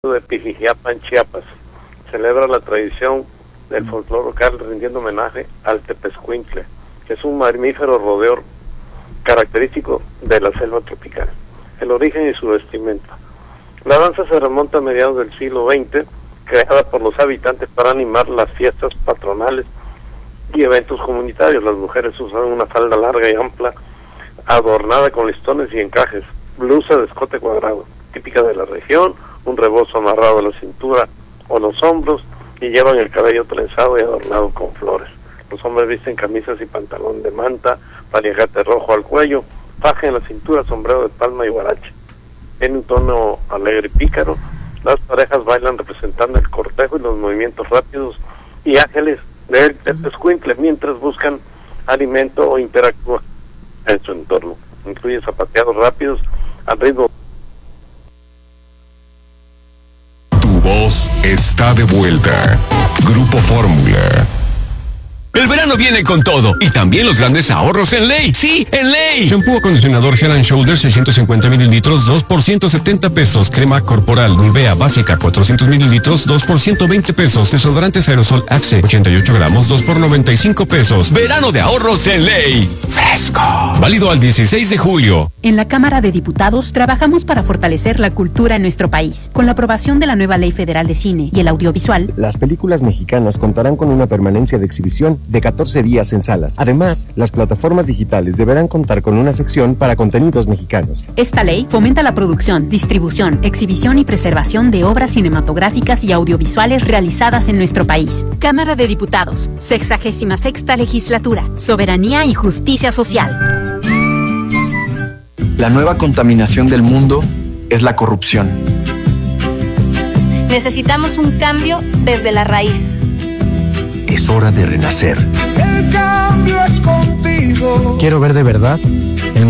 de Pijijiapa en Chiapas celebra la tradición del folclore local rindiendo homenaje al tepezcuintle, que es un mamífero roedor característico de la selva tropical. El origen y su vestimenta. La danza se remonta a mediados del siglo XX, creada por los habitantes para animar las fiestas patronales y eventos comunitarios. Las mujeres usan una falda larga y ampla, adornada con listones y encajes, blusa de escote cuadrado, típica de la región, un rebozo amarrado a la cintura o los hombros, y llevan el cabello trenzado y adornado con flores. Los hombres visten camisas y pantalón de manta, paliacate rojo al cuello, faja en la cintura, sombrero de palma y guarache. En un tono alegre y pícaro, las parejas bailan representando el cortejo y los movimientos rápidos y ágiles del tepezcuintle mientras buscan alimento o interactúan en su entorno. Incluye zapateados rápidos al ritmo. Tu voz está de vuelta. Grupo Fórmula. El verano viene con todo y también los grandes ahorros en Ley. ¡Sí, en Ley! Shampoo acondicionador Head & Shoulders 650 mililitros, 2 por 170 pesos. Crema corporal Nivea básica 400 mililitros, 2 por 120 pesos. Desodorantes aerosol Axe 88 gramos, 2 por 95 pesos. Verano de ahorros en Ley. ¡Fresco! Válido al 16 de julio. En la Cámara de Diputados trabajamos para fortalecer la cultura en nuestro país. Con la aprobación de la nueva Ley Federal de Cine y el Audiovisual, las películas mexicanas contarán con una permanencia de exhibición de 14 días en salas. Además, las plataformas digitales deberán contar con una sección para contenidos mexicanos. Esta ley fomenta la producción, distribución, exhibición y preservación de obras cinematográficas y audiovisuales realizadas en nuestro país. Cámara de Diputados, 66ª Legislatura, Soberanía y Justicia Social. La nueva contaminación del mundo es la corrupción. Necesitamos un cambio desde la raíz. Es hora de renacer. El cambio es contigo. Quiero ver de verdad